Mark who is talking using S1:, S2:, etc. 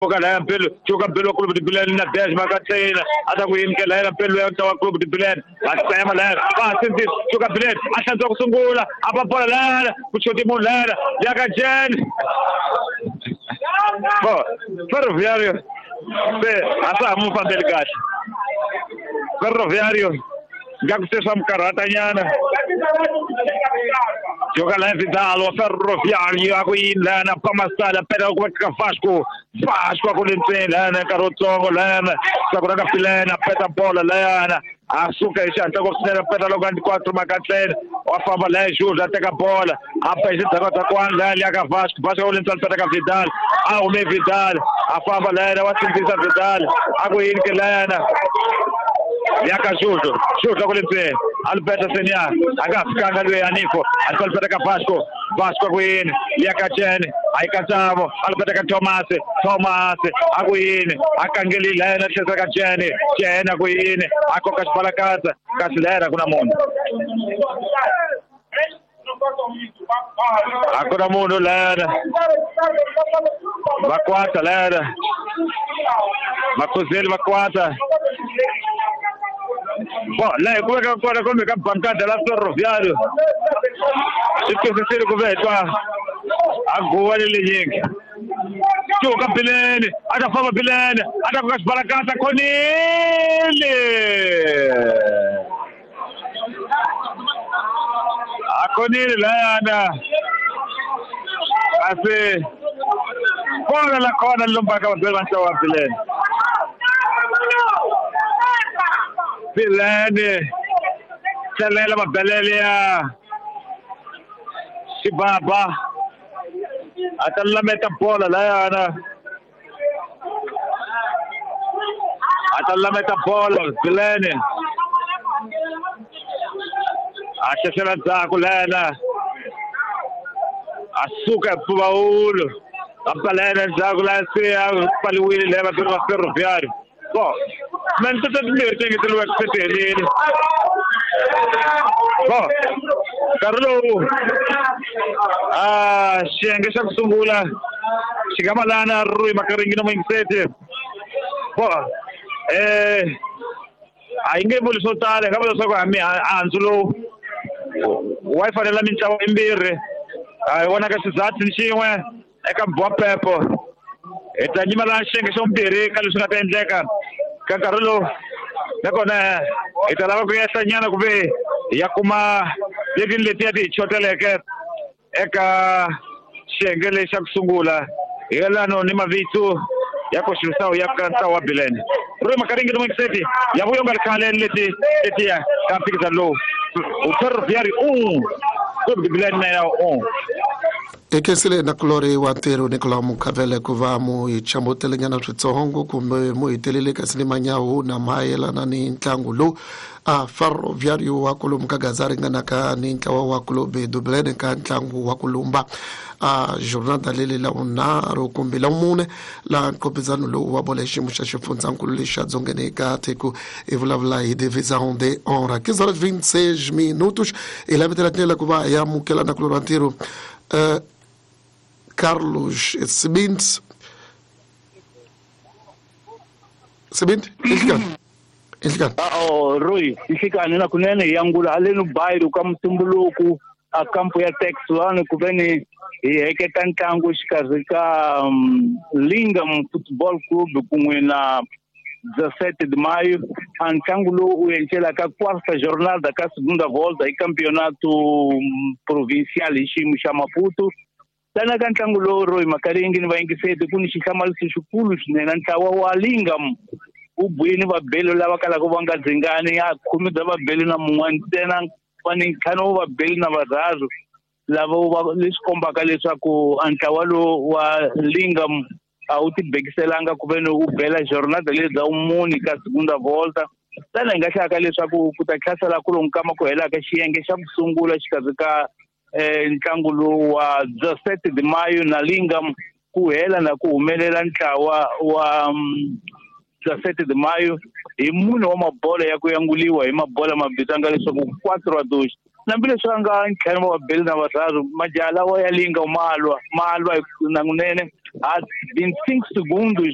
S1: la pelo choka pelo club de Bilen na 10 makatsena ata kuyinkela la pelo ya club de Bilen asema la sinti choka Bilen ashanza kusungula apapola la kuchoti mulala yaka Jen bo Ferroviário asa mu papel kahle Ferroviário ngakusesa mkarata nyana joga la Vidal wa Ferroviário akuilana pamasala pera kwa Vasco kulentsela na karotsongo lana sakura filena peta bola lana asuka ishanta kokusela peta lo 24 makatlena wafamba la Júlio ateka bola apa izitaka kwanza yaka Vasco kulentsela peta ka Vidal au me Vidal afamba lana watsindisa Vidal akuyinkela yaka Júlio kulentsela Alberto Senya akafikanga lwe Anifo atolpeta ka Vasco kuyin yaka Jen aikatamo Alberto ka Thomas akuyin akangeli lana tshesa ka Jen akuyin akoka xipalakatsa kasilera kuna munhu akuna munhu lana vakwata lana vakhuzeli vakwata bo la kuweka kona kumbe ka bankada la Ferroviário sikesisile kuvetwa aguwale lenyingi choka Bilen atafamba Bilen atakuka xipalakatsa khonile akhonile lana ase kona la kona lombaka wabelwansa wa Bilen tsalela mabelele ya Xibaba atalameta bola la yana atalameta bola Bilen ashashela dzako lana asuka Paul apalena dzako la se paliwile leva per Ferroviário bo men tot het meer tegen de wedstrijd bo Carlo Shenge kusungula Shigamalana Rui Makaringi no Mingsete bo ainge boli soltare kama soko ami anzulo wifi la mintawa imbere wona ka sizatsi nxin'we eka Mbopepo etanyima la Shenge sombere kalusuna tendleka ka Carlo nakona italava ku yesa nyana kuve ya kuma letin leti ati choteleke eka Shenge lexa kusungula yelano ni mavitu yako shusao yakanta wa Bilen Rui Makaringi no Mingsete yavuyo ngalkhale leti ya kapika lo Ferroviário club de Bilen na
S2: ekesile na klore wa tero Nicola Mukavele kuva mu ichambotele nyana twitsongo kumbe mu itelele kasinima nyawo na mayela na ni ntlangu lo Ferroviário wa kulumka gazari ngana ka ni nkawa wa club de Bilen ka ntlangu wa kulumba jornal dalele la una ro kumbe la mune la kopizano lo wa bola shimusha shifunza nkulisha zongene ka teku evulavla idevisa onde ora 15:26 minutos e la vetela kuva ya mukela na klorantero Carlos Sebint Ilkan
S3: Rui isikani na kunene yangula alenu bairu kamtumbuluku akampo ya Texuano kuveni eketantangu shikazika Lingam Football Club kumwe na 17 de maio antangulo uenchela ka quarta jornada ka segunda volta e campeonato provincial ishi Maputo tana kantangulo Rui Makaringi ni vaingisete kuni shikamalisi shukulu nena ntawa wa Lingam ubwini va belo lava kala ko vanga dzingani ya khumi da va belo na mun'wana tena vani khano va belo na varazu lava leswikomba ka leswaku antawalo wa Lingam auti bekiselanga ku veni u bela jornada le za umuni ka segunda volta tana nga xaka leswaku ku ta khasela ku lonkama ku hela ka xiyenge xa kusungula xikazika ntlangu lowu wa 17 de maio na Lingam ku hela na ku humelela ntlawa wa 17 de maio hi munhu wa mabola ya ku yanguliwa hi mabola mabitanga leswaku 4-2 nambile swanga ntlhanu wa beli na vararu majala wa ya Linga malwa nangunene a 25 segundos